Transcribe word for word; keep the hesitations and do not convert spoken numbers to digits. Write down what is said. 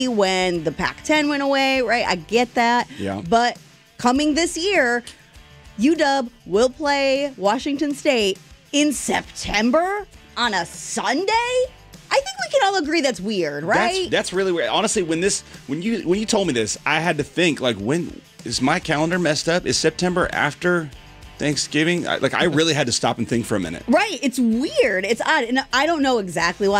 when the Pac ten went away, right? I get that. Yeah. But coming this year, U W will play Washington State in September on a Sunday? I think we can all agree that's weird, right? That's, that's really weird. Honestly, when this, when you when you told me this, I had to think, like, when is my calendar messed up? Is September after Thanksgiving? I, like, I really had to stop and think for a minute. Right. It's weird. It's odd. And I don't know exactly why.